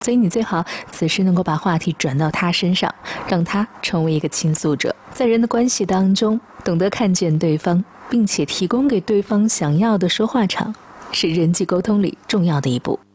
所以你最好此时能够把话题转到他身上，让他成为一个倾诉者。在人的关系当中，懂得看见对方，并且提供给对方想要的说话场，是人际沟通里重要的一步。